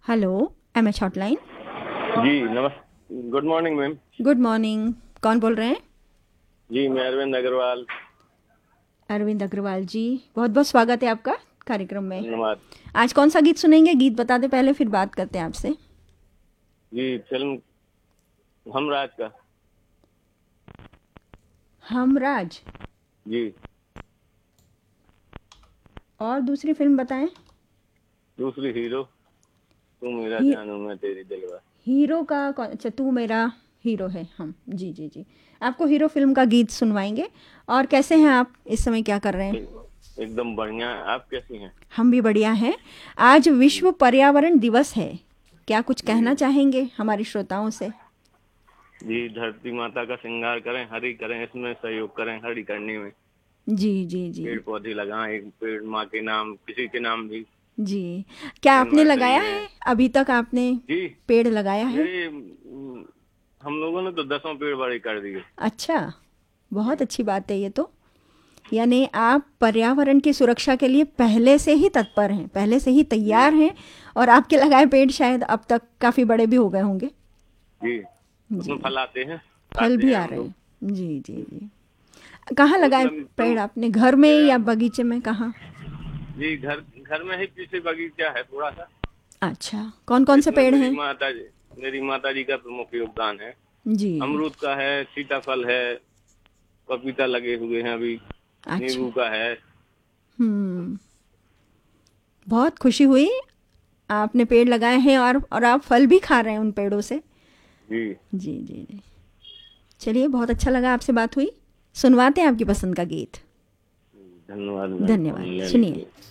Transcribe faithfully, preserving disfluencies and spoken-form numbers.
Hello, M H hotline. जी नमस्ते, good morning ma'am. Good morning, कौन बोल रहे हैं? जी मैं अरविंद अग्रवाल। अरविंद अग्रवाल जी, बहुत बहुत स्वागत है आपका कार्यक्रम में। धन्यवाद। आज कौन सा गीत सुनेंगे? गीत बता दे पहले, फिर बात करते हैं आपसे। जी फिल्म हमराज का। हमराज। जी और दूसरी फिल्म बताएं। दूसरी हीरो, तू मेरा ही, जानू मैं तेरी दिलवा। हीरो का कौन? अच्छा, तू मेरा हीरो है हम। जी जी जी, आपको हीरो फिल्म का गीत सुनवाएंगे। और कैसे हैं आप? इस समय क्या कर रहे हैं? एक- एकदम बढ़िया। आप कैसी हैं? हम भी बढ़िया हैं। आज जी विश्व पर्यावरण दिवस है, क्या कुछ कहना जी चाहेंगे हमारे श्रोताओं से? जी धरती माता का श्रृंगार करें, हरी करें, इसमें सहयोग करें, हरी करने में। जी जी जी पेड़ पौधे लगाएं, एक पेड़ माँ के नाम, किसी के नाम भी। जी। क्या आपने एनिवर्सरी लगाया में। है? अभी तक आपने जी पेड़ लगाया है? मेरे म, हम लोगों ने तो दसों पेड़ बड़े कर दिए। अच्छा, जी बहुत अच्छी बात है ये तो। यानी आप पर्यावरण की सुरक्षा के लिए पहले से ही तत्पर हैं, पहले से ही जी तैयार हैं। और आपके लगाए पेड़ शायद अब तक काफ़ी बड़े भी हो गए होंगे। जी उसमें जी, फल आते हैं, फल खाते भी हैं आ हम रहे लोग। हैं। जी जी जी। कहाँ बहुत लगाए लंबी पेड़ तुम आपने? घर में मेरा या बगीचे में, कहाँ? जी घर घर में ही पीछे बगीचा है थोड़ा सा। अच्छा, कौन कौन से इसमें पेड़ मेरी हैं? माता जी मेरी माता जी का प्रमुख योगदान है। जी। अमरूद का है, सीताफल है, पपीता लगे हुए हैं अभी, अच्छा। नींबू का है। हम्म, बहुत खुशी हुई। आपने पेड़ लगाए हैं और और आप फल भी खा रहे हैं उन पेड़ों से। जी जी जी जी। चलिए, बहुत अच्छा लगा आपसे बात हुई। सुनवाते हैं आपकी पसंद का गीत। धन्यवाद मैम, फोन धन्यवाद, लेने के सुनिए। लिए।